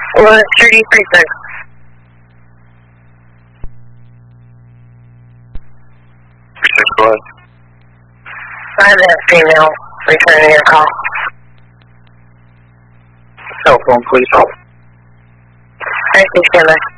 Well, 336. Go ahead. I have that female returning your call. Cell phone, please. I see, stand by.